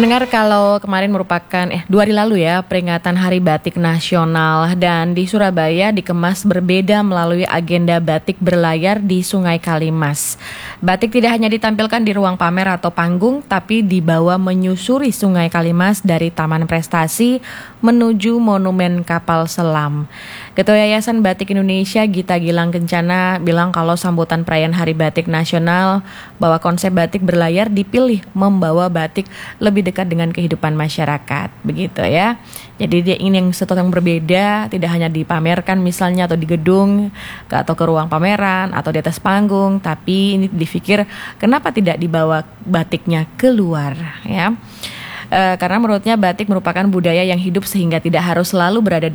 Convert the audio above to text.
Pendengar, kalau kemarin merupakan 2 hari lalu ya, peringatan Hari Batik Nasional, dan di Surabaya dikemas berbeda melalui agenda batik berlayar di Sungai Kalimas. Batik tidak hanya ditampilkan di ruang pamer atau panggung, tapi dibawa menyusuri Sungai Kalimas dari Taman Prestasi menuju Monumen Kapal Selam. Ketua Yayasan Batik Indonesia Gita Gilang Kencana bilang kalau sambutan perayaan Hari Batik Nasional bahwa konsep batik berlayar dipilih membawa batik lebih dekat dengan kehidupan masyarakat, begitu ya. Jadi dia ingin sesuatu yang berbeda, tidak hanya dipamerkan misalnya atau di gedung atau ke ruang pameran atau di atas panggung, tapi ini dipikir kenapa tidak dibawa batiknya keluar ya. Karena menurutnya batik merupakan budaya yang hidup sehingga tidak harus selalu berada di